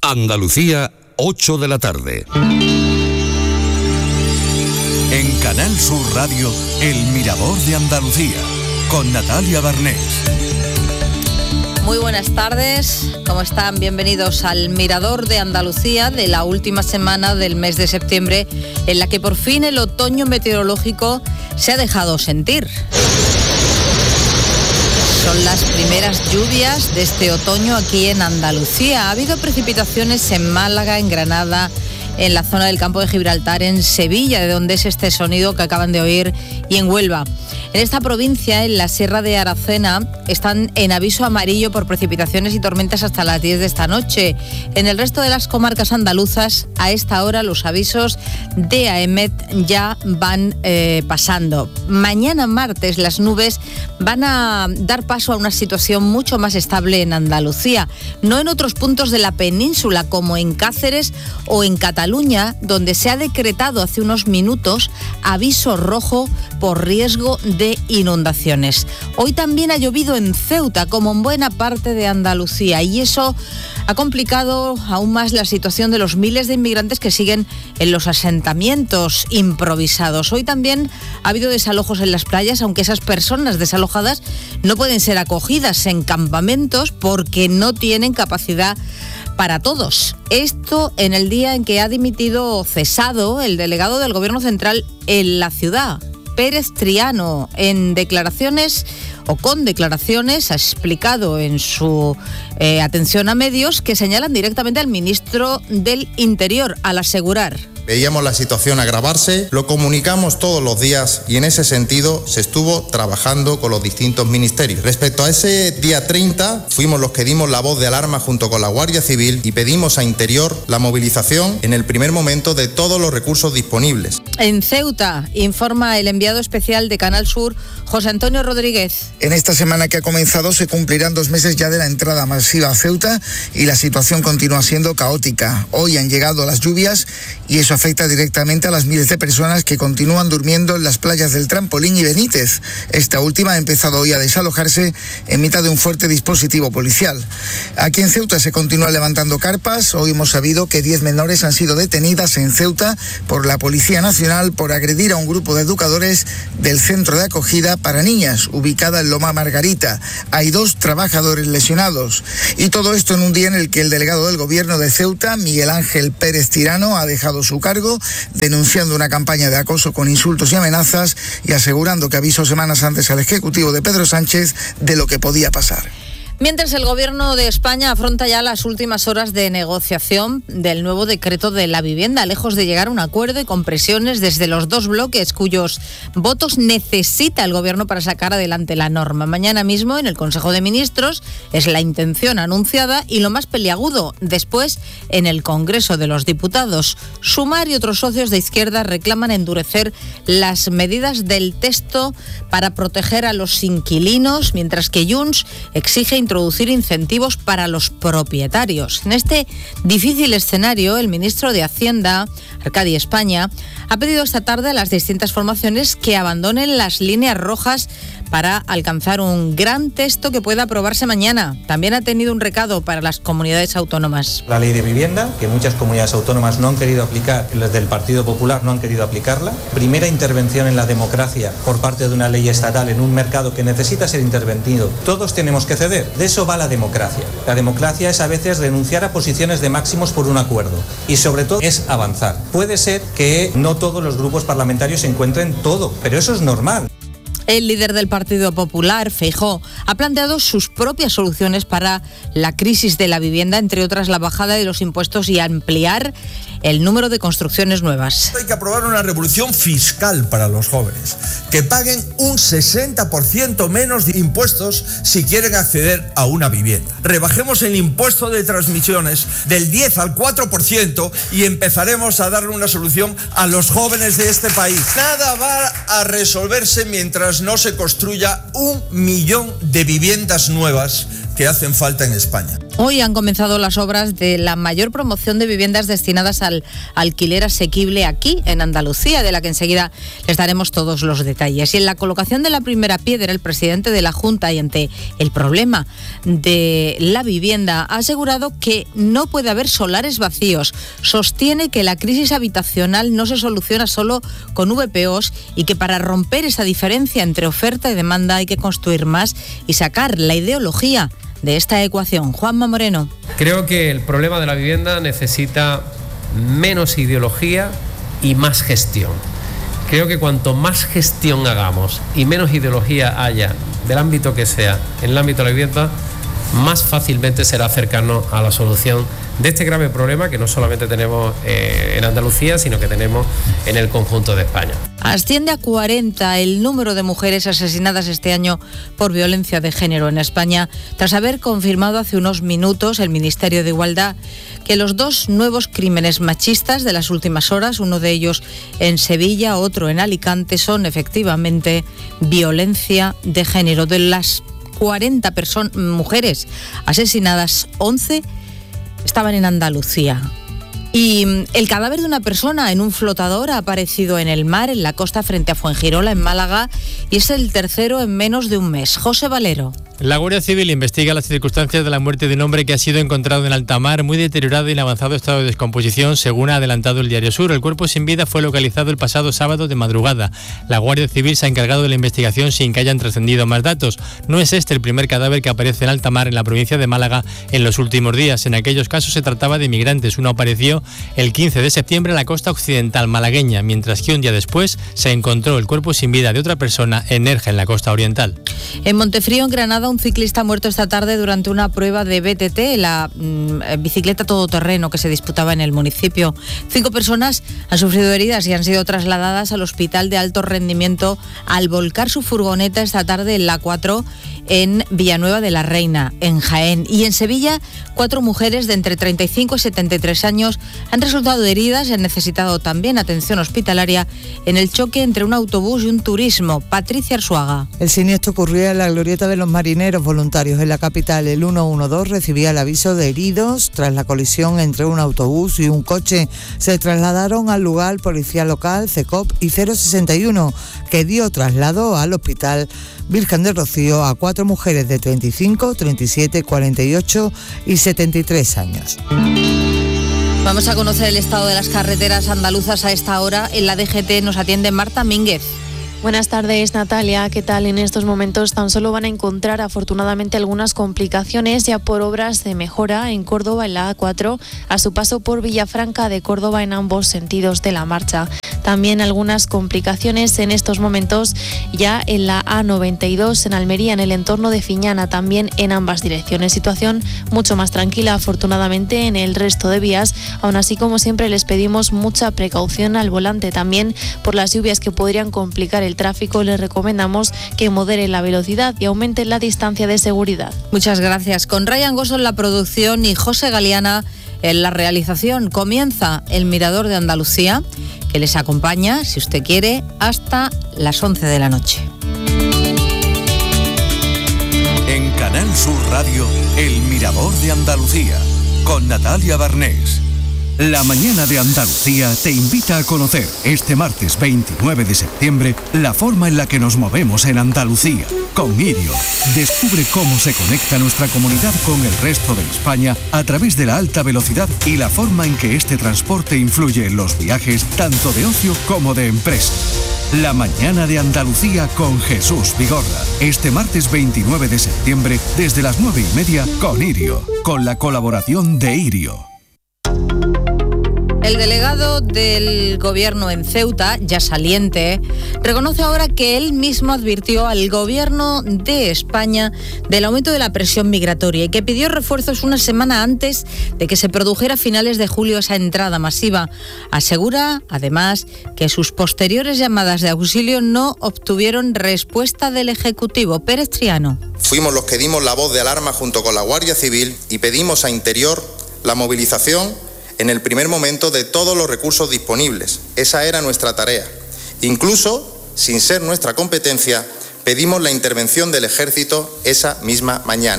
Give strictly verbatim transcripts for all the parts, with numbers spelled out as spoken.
Andalucía, ocho de la tarde. En Canal Sur Radio, El Mirador de Andalucía, con Natalia Barnés. Muy buenas tardes, ¿cómo están? Bienvenidos al Mirador de Andalucía de la última semana del mes de septiembre, en la que por fin el otoño meteorológico se ha dejado sentir. Son las primeras lluvias de este otoño aquí en Andalucía. Ha habido precipitaciones en Málaga, en Granada, en la zona del campo de Gibraltar, en Sevilla, de donde es este sonido que acaban de oír, y en Huelva. En esta provincia, en la Sierra de Aracena, están en aviso amarillo por precipitaciones y tormentas hasta las diez de esta noche. En el resto de las comarcas andaluzas, a esta hora los avisos de AEMET ya van eh, pasando. Mañana martes las nubes van a dar paso a una situación mucho más estable en Andalucía, no en otros puntos de la península como en Cáceres o en Cataluña, donde se ha decretado hace unos minutos aviso rojo por riesgo de inundaciones. Hoy también ha llovido en Ceuta, como en buena parte de Andalucía, y eso ha complicado aún más la situación de los miles de inmigrantes que siguen en los asentamientos improvisados. Hoy también ha habido desalojos en las playas, aunque esas personas desalojadas no pueden ser acogidas en campamentos porque no tienen capacidad para todos. Esto en el día en que ha dimitido o cesado el delegado del Gobierno Central en la ciudad, Pérez Triano. En declaraciones o con declaraciones ha explicado en su eh, atención a medios que señalan directamente al ministro del Interior al asegurar: veíamos la situación agravarse, lo comunicamos todos los días y en ese sentido se estuvo trabajando con los distintos ministerios. Respecto a ese día treinta, fuimos los que dimos la voz de alarma junto con la Guardia Civil y pedimos a Interior la movilización en el primer momento de todos los recursos disponibles. En Ceuta, informa el enviado especial de Canal Sur, José Antonio Rodríguez. En esta semana que ha comenzado se cumplirán dos meses ya de la entrada masiva a Ceuta y la situación continúa siendo caótica. Hoy han llegado las lluvias y eso afecta directamente a las miles de personas que continúan durmiendo en las playas del Trampolín y Benítez. Esta última ha empezado hoy a desalojarse en mitad de un fuerte dispositivo policial. Aquí en Ceuta se continúa levantando carpas. Hoy hemos sabido que diez menores han sido detenidas en Ceuta por la Policía Nacional por agredir a un grupo de educadores del centro de acogida para niñas, ubicada en Loma Margarita. Hay dos trabajadores lesionados. Y todo esto en un día en el que el delegado del Gobierno de Ceuta, Miguel Ángel Pérez Tirano, ha dejado su cargo, denunciando una campaña de acoso con insultos y amenazas y asegurando que avisó semanas antes al Ejecutivo de Pedro Sánchez de lo que podía pasar. Mientras el Gobierno de España afronta ya las últimas horas de negociación del nuevo decreto de la vivienda, lejos de llegar a un acuerdo y con presiones desde los dos bloques cuyos votos necesita el Gobierno para sacar adelante la norma. Mañana mismo en el Consejo de Ministros es la intención anunciada y lo más peliagudo después en el Congreso de los Diputados. Sumar y otros socios de izquierda reclaman endurecer las medidas del texto para proteger a los inquilinos, mientras que Junts exige introducir incentivos para los propietarios. En este difícil escenario, el ministro de Hacienda, Arcadi España, ha pedido esta tarde a las distintas formaciones que abandonen las líneas rojas para alcanzar un gran texto que pueda aprobarse mañana. También ha tenido un recado para las comunidades autónomas. La ley de vivienda, que muchas comunidades autónomas no han querido aplicar, las del Partido Popular no han querido aplicarla. Primera intervención en la democracia por parte de una ley estatal en un mercado que necesita ser intervenido. Todos tenemos que ceder. De eso va la democracia. La democracia es a veces renunciar a posiciones de máximos por un acuerdo y sobre todo es avanzar. Puede ser que no todos los grupos parlamentarios se encuentren todo, pero eso es normal. El líder del Partido Popular, Feijóo, ha planteado sus propias soluciones para la crisis de la vivienda, entre otras la bajada de los impuestos y ampliar el número de construcciones nuevas. Hay que aprobar una revolución fiscal para los jóvenes, que paguen un sesenta por ciento menos de impuestos si quieren acceder a una vivienda. Rebajemos el impuesto de transmisiones del diez al cuatro por ciento y empezaremos a darle una solución a los jóvenes de este país. Nada va a resolverse mientras no se construya un millón de viviendas nuevas que hacen falta en España. Hoy han comenzado las obras de la mayor promoción de viviendas destinadas al alquiler asequible aquí, en Andalucía, de la que enseguida les daremos todos los detalles. Y en la colocación de la primera piedra, el presidente de la Junta, y ante el problema de la vivienda, ha asegurado que no puede haber solares vacíos. Sostiene que la crisis habitacional no se soluciona solo con V P Os y que para romper esa diferencia entre oferta y demanda hay que construir más y sacar la ideología de esta ecuación. Juanma Moreno. Creo que el problema de la vivienda necesita menos ideología y más gestión. Creo que cuanto más gestión hagamos y menos ideología haya, del ámbito que sea, en el ámbito de la vivienda, más fácilmente será acercarnos a la solución de este grave problema que no solamente tenemos eh, en Andalucía, sino que tenemos en el conjunto de España. Asciende a cuarenta el número de mujeres asesinadas este año por violencia de género en España, tras haber confirmado hace unos minutos el Ministerio de Igualdad que los dos nuevos crímenes machistas de las últimas horas, uno de ellos en Sevilla, otro en Alicante, son efectivamente violencia de género. De las cuarenta personas, mujeres asesinadas, once estaban en Andalucía. Y el cadáver de una persona en un flotador ha aparecido en el mar, en la costa frente a Fuengirola, en Málaga, y es el tercero en menos de un mes. José Valero. La Guardia Civil investiga las circunstancias de la muerte de un hombre que ha sido encontrado en alta mar, muy deteriorado y en avanzado estado de descomposición, según ha adelantado el Diario Sur. El cuerpo sin vida fue localizado el pasado sábado de madrugada. La Guardia Civil se ha encargado de la investigación sin que hayan trascendido más datos. No es este el primer cadáver que aparece en alta mar en la provincia de Málaga en los últimos días. En aquellos casos se trataba de migrantes. Uno apareció el quince de septiembre en la costa occidental malagueña, mientras que un día después se encontró el cuerpo sin vida de otra persona en Nerja, en la costa oriental. En Montefrío, en Granada, un ciclista ha muerto esta tarde durante una prueba de B T T, la mm, bicicleta todoterreno que se disputaba en el municipio. Cinco personas han sufrido heridas y han sido trasladadas al hospital de alto rendimiento al volcar su furgoneta esta tarde en la cuatro en Villanueva de la Reina, en Jaén. Y en Sevilla, cuatro mujeres de entre treinta y cinco y setenta y tres años han resultado heridas y han necesitado también atención hospitalaria en el choque entre un autobús y un turismo. Patricia Arzuaga. El siniestro ocurrió en la glorieta de los marineros voluntarios en la capital. El ciento doce recibía el aviso de heridos tras la colisión entre un autobús y un coche. Se trasladaron al lugar policía local, CECOP y cero sesenta y uno, que dio traslado al hospital Virgen del Rocío a cuatro mujeres de treinta y cinco, treinta y siete, cuarenta y ocho y setenta y tres años. Vamos a conocer el estado de las carreteras andaluzas a esta hora. En la D G T nos atiende Marta Mínguez. Buenas tardes, Natalia. ¿Qué tal? En estos momentos tan solo van a encontrar afortunadamente algunas complicaciones ya por obras de mejora en Córdoba en la A cuatro a su paso por Villafranca de Córdoba en ambos sentidos de la marcha. También algunas complicaciones en estos momentos ya en la A noventa y dos en Almería, en el entorno de Fiñana, también en ambas direcciones. Situación mucho más tranquila afortunadamente en el resto de vías. Aún así, como siempre, les pedimos mucha precaución al volante. También por las lluvias que podrían complicar el tráfico, les recomendamos que moderen la velocidad y aumenten la distancia de seguridad. Muchas gracias. Con Ryan Gosso en la producción y José Galeana en la realización, comienza el Mirador de Andalucía, que les acompaña, si usted quiere, hasta las once de la noche. En Canal Sur Radio, el Mirador de Andalucía, con Natalia Barnés. La mañana de Andalucía te invita a conocer este martes veintinueve de septiembre la forma en la que nos movemos en Andalucía. Con Irio, descubre cómo se conecta nuestra comunidad con el resto de España a través de la alta velocidad y la forma en que este transporte influye en los viajes tanto de ocio como de empresa. La mañana de Andalucía con Jesús Vigorra. Este martes veintinueve de septiembre desde las nueve y media con Irio, con la colaboración de Irio. El delegado del Gobierno en Ceuta, ya saliente, reconoce ahora que él mismo advirtió al Gobierno de España del aumento de la presión migratoria y que pidió refuerzos una semana antes de que se produjera a finales de julio esa entrada masiva. Asegura, además, que sus posteriores llamadas de auxilio no obtuvieron respuesta del Ejecutivo. Pérez Triano. Fuimos los que dimos la voz de alarma junto con la Guardia Civil y pedimos a Interior la movilización en el primer momento de todos los recursos disponibles. Esa era nuestra tarea. Incluso, sin ser nuestra competencia, pedimos la intervención del Ejército esa misma mañana.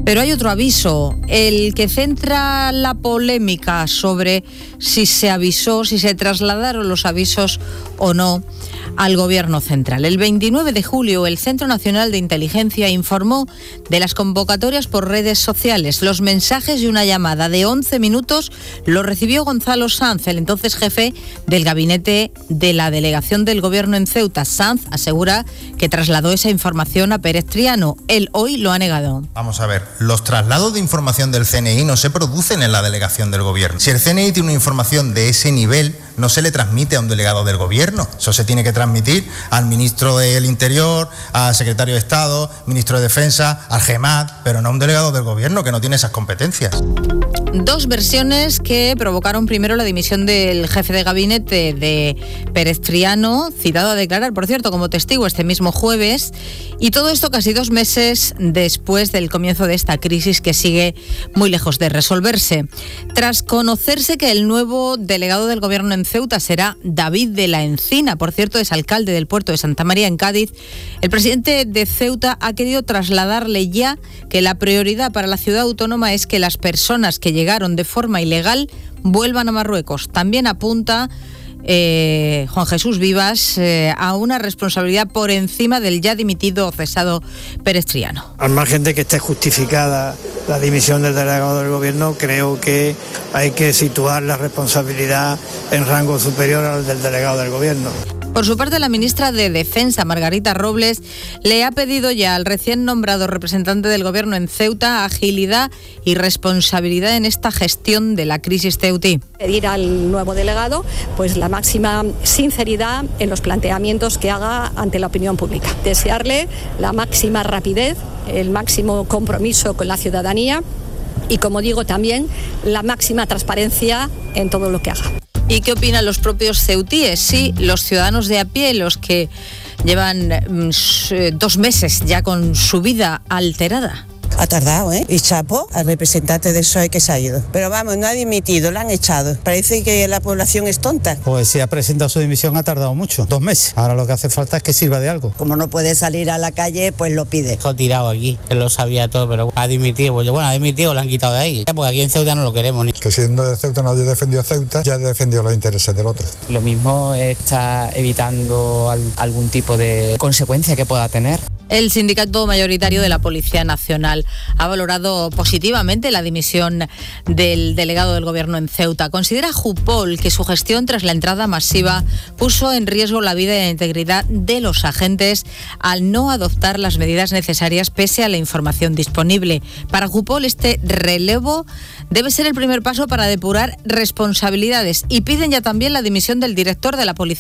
Pero hay otro aviso, el que centra la polémica sobre si se avisó, si se trasladaron los avisos o no al Gobierno central. El veintinueve de julio, el Centro Nacional de Inteligencia informó de las convocatorias por redes sociales. Los mensajes y una llamada de once minutos los recibió Gonzalo Sanz, el entonces jefe del gabinete de la delegación del Gobierno en Ceuta. Sanz asegura que trasladó esa información a Pérez Triano. Él hoy lo ha negado. Vamos a ver, los traslados de información del C N I no se producen en la delegación del Gobierno. Si el C N I tiene una información de ese nivel, no se le transmite a un delegado del Gobierno. Eso se tiene que transmitir al ministro del Interior, al secretario de Estado, ministro de Defensa, al GEMAT, pero no a un delegado del Gobierno que no tiene esas competencias. Dos versiones que provocaron primero la dimisión del jefe de gabinete de Pérez Triano, citado a declarar, por cierto, como testigo este mismo jueves, y todo esto casi dos meses después del comienzo de esta crisis que sigue muy lejos de resolverse. Tras conocerse que el nuevo delegado del Gobierno en Ceuta será David de la Encina, por cierto, es alcalde del puerto de Santa María en Cádiz, el presidente de Ceuta ha querido trasladarle ya que la prioridad para la ciudad autónoma es que las personas que llegaron de forma ilegal vuelvan a Marruecos. También apunta eh, Juan Jesús Vivas eh, a una responsabilidad por encima del ya dimitido o cesado Pérez Triano. Al margen de que esté justificada la dimisión del delegado del Gobierno, creo que hay que situar la responsabilidad en rango superior al del delegado del Gobierno. Por su parte, la ministra de Defensa, Margarita Robles, le ha pedido ya al recién nombrado representante del Gobierno en Ceuta agilidad y responsabilidad en esta gestión de la crisis ceutí. Pedir al nuevo delegado pues la máxima sinceridad en los planteamientos que haga ante la opinión pública. Desearle la máxima rapidez, el máximo compromiso con la ciudadanía y, como digo, también la máxima transparencia en todo lo que haga. ¿Y qué opinan los propios ceutíes? Sí, los ciudadanos de a pie, los que llevan mm, dos meses ya con su vida alterada. Ha tardado, ¿eh? Y chapo al representante del P S O E que se ha ido. Pero vamos, no ha dimitido, lo han echado. Parece que la población es tonta. Pues si ha presentado su dimisión ha tardado mucho, dos meses. Ahora lo que hace falta es que sirva de algo. Como no puede salir a la calle, pues lo pide. Dejó tirado aquí, él lo sabía todo, pero ha dimitido. Pues bueno, ha dimitido, lo han quitado de ahí. Porque aquí en Ceuta no lo queremos. Ni. Que siendo de Ceuta no haya defendido a Ceuta, ya ha defendido los intereses del otro. Lo mismo está evitando algún tipo de consecuencia que pueda tener. El sindicato mayoritario de la Policía Nacional ha valorado positivamente la dimisión del delegado del Gobierno en Ceuta. Considera Jupol que su gestión tras la entrada masiva puso en riesgo la vida y la integridad de los agentes al no adoptar las medidas necesarias pese a la información disponible. Para Jupol, este relevo debe ser el primer paso para depurar responsabilidades y piden ya también la dimisión del director de la Policía